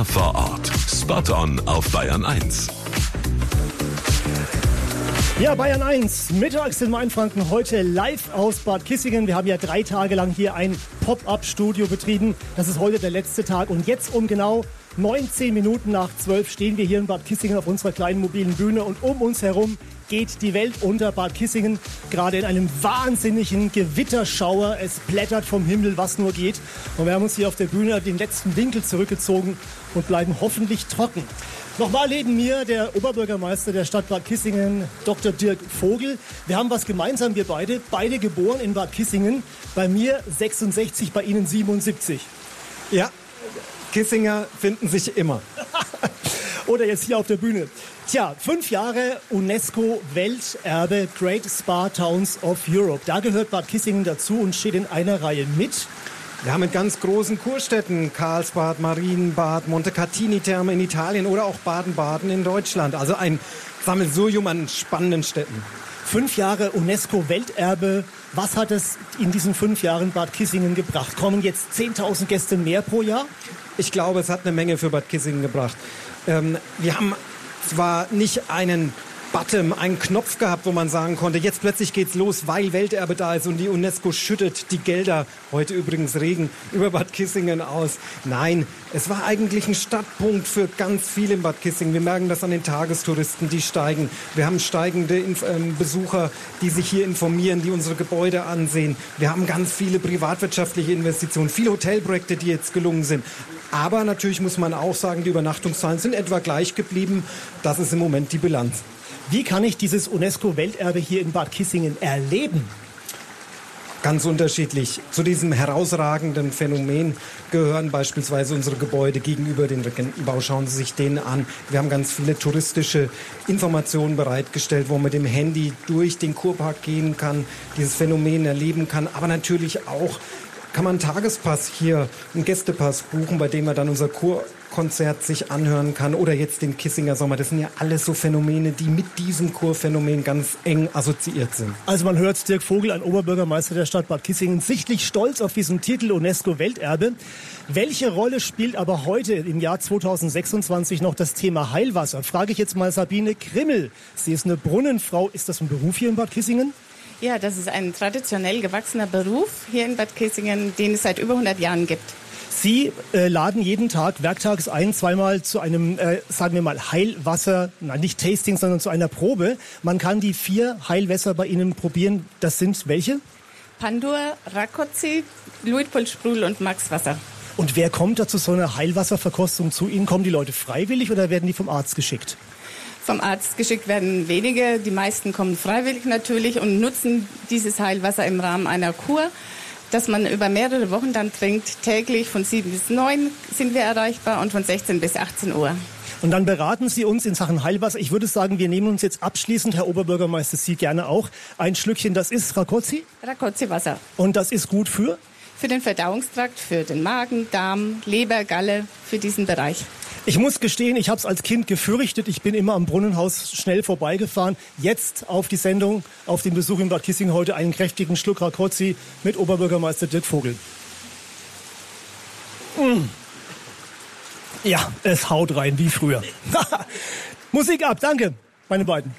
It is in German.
HR vor Ort. Spot on auf Bayern 1. Ja, Bayern 1, mittags in Mainfranken, heute live aus Bad Kissingen. Wir haben ja 3 Tage lang hier ein Pop-up-Studio betrieben. Das ist heute der letzte Tag. Und jetzt um genau 19 Minuten nach 12 stehen wir hier in Bad Kissingen auf unserer kleinen mobilen Bühne. Und um uns herum geht die Welt unter. Bad Kissingen gerade in einem wahnsinnigen Gewitterschauer. Es blättert vom Himmel, was nur geht. Und wir haben uns hier auf der Bühne den letzten Winkel zurückgezogen und bleiben hoffentlich trocken. Nochmal neben mir der Oberbürgermeister der Stadt Bad Kissingen, Dr. Dirk Vogel. Wir haben was gemeinsam, wir beide geboren in Bad Kissingen. Bei mir 66, bei Ihnen 77. Ja, Kissinger finden sich immer. Oder jetzt hier auf der Bühne. Tja, 5 Jahre UNESCO-Welterbe Great Spa Towns of Europe. Da gehört Bad Kissingen dazu und steht in einer Reihe mit. Ja, mit ganz großen Kurstädten, Karlsbad, Marienbad, Montecatini-Therme in Italien oder auch Baden-Baden in Deutschland. Also ein Sammelsurium an spannenden Städten. 5 Jahre UNESCO-Welterbe. Was hat es in diesen 5 Jahren Bad Kissingen gebracht? Kommen jetzt 10.000 Gäste mehr pro Jahr? Ich glaube, es hat eine Menge für Bad Kissingen gebracht. Wir haben zwar nicht einen Button, einen Knopf gehabt, wo man sagen konnte, jetzt plötzlich geht's los, weil Welterbe da ist und die UNESCO schüttet die Gelder, heute übrigens Regen, über Bad Kissingen aus. Nein, es war eigentlich ein Startpunkt für ganz viel in Bad Kissingen. Wir merken das an den Tagestouristen, die steigen. Wir haben steigende Besucher, die sich hier informieren, die unsere Gebäude ansehen. Wir haben ganz viele privatwirtschaftliche Investitionen, viele Hotelprojekte, die jetzt gelungen sind. Aber natürlich muss man auch sagen, die Übernachtungszahlen sind etwa gleich geblieben. Das ist im Moment die Bilanz. Wie kann ich dieses UNESCO-Welterbe hier in Bad Kissingen erleben? Ganz unterschiedlich. Zu diesem herausragenden Phänomen gehören beispielsweise unsere Gebäude gegenüber den Regentenbau. Schauen Sie sich den an. Wir haben ganz viele touristische Informationen bereitgestellt, wo man mit dem Handy durch den Kurpark gehen kann, dieses Phänomen erleben kann. Aber natürlich auch kann man einen Tagespass hier, einen Gästepass buchen, bei dem man dann unser Kurkonzert sich anhören kann oder jetzt den Kissinger Sommer. Das sind ja alles so Phänomene, die mit diesem Kurphänomen ganz eng assoziiert sind. Also man hört Dirk Vogel, ein Oberbürgermeister der Stadt Bad Kissingen, sichtlich stolz auf diesen Titel UNESCO-Welterbe. Welche Rolle spielt aber heute im Jahr 2026 noch das Thema Heilwasser? Frage ich jetzt mal Sabine Krimmel. Sie ist eine Brunnenfrau. Ist das ein Beruf hier in Bad Kissingen? Ja, das ist ein traditionell gewachsener Beruf hier in Bad Kissingen, den es seit über 100 Jahren gibt. Sie laden jeden Tag werktags ein, zweimal zu einem, sagen wir mal, Heilwasser, nicht Tasting, sondern zu einer Probe. Man kann die 4 Heilwässer bei Ihnen probieren. Das sind welche? Pandur, Rákóczi, Luitpold-Sprudel und Maxwasser. Und wer kommt da zu so einer Heilwasserverkostung zu Ihnen? Kommen die Leute freiwillig oder werden die vom Arzt geschickt? Vom Arzt geschickt werden wenige, die meisten kommen freiwillig natürlich und nutzen dieses Heilwasser im Rahmen einer Kur, das man über mehrere Wochen dann trinkt. Täglich von 7 bis 9 sind wir erreichbar und von 16 bis 18 Uhr. Und dann beraten Sie uns in Sachen Heilwasser. Ich würde sagen, wir nehmen uns jetzt abschließend, Herr Oberbürgermeister, Sie gerne auch, ein Schlückchen. Das ist Rákóczi? Rákóczi-Wasser. Und das ist gut für? Für den Verdauungstrakt, für den Magen, Darm, Leber, Galle, für diesen Bereich. Ich muss gestehen, ich habe es als Kind gefürchtet. Ich bin immer am Brunnenhaus schnell vorbeigefahren. Jetzt auf die Sendung, auf den Besuch in Bad Kissingen heute einen kräftigen Schluck Rákóczi mit Oberbürgermeister Dirk Vogel. Ja, es haut rein wie früher. Musik ab, danke, meine beiden.